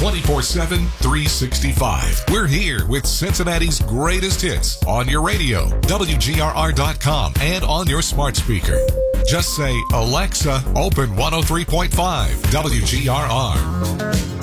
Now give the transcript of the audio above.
24/7, 365. We're here with Cincinnati's greatest hits on your radio, WGRR.com, and on your smart speaker. Just say, Alexa, open 103.5 WGRR.